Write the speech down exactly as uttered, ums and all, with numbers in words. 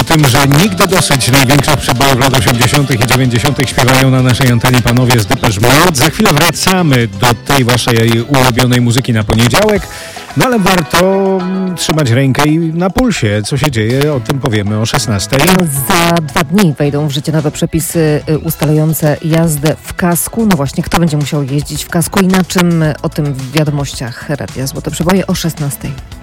tym, że nigdy dosyć największych przebojów lat osiemdziesiątych i dziewięćdziesiątych śpiewają na naszej antenie panowie z Depeche Mode. Za chwilę wracamy do tej waszej ulubionej muzyki na poniedziałek. No ale warto trzymać rękę i na pulsie. Co się dzieje, o tym powiemy o szesnastej. Za dwa dni wejdą w życie nowe przepisy ustalające jazdę w kasku. No właśnie, kto będzie musiał jeździć w kasku i na czym? O tym w wiadomościach Radia Złote Przeboje o szesnastej.